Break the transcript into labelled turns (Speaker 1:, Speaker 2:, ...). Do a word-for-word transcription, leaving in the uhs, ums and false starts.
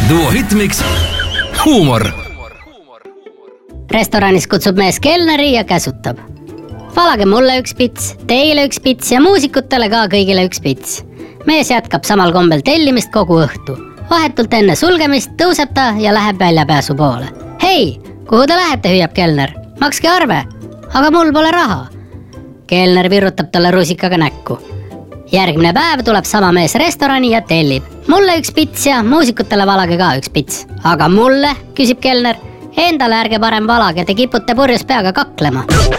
Speaker 1: Duo Hitmix huumor.
Speaker 2: Restoranis kutsub mees kelneri ja käsutab. Valage mulle üks pits, teile üks pits ja muusikutele ka kõigile üks pits. Mees jätkab samal kombel tellimist kogu õhtu. Vahetult enne sulgemist tõuseb ta ja läheb väljapääsu poole. Hei, kuhu te lähete, hüüab kelner? Makske arve, aga mul pole raha. Kelner virutab talle rusikaga näkku. Järgmine päev tuleb sama mees restorani ja tellib. Mulle üks pits ja muusikutele valage ka üks pits. Aga mulle, küsib kelner, endale ärge parem valage, te kipute purjus peaga kaklema.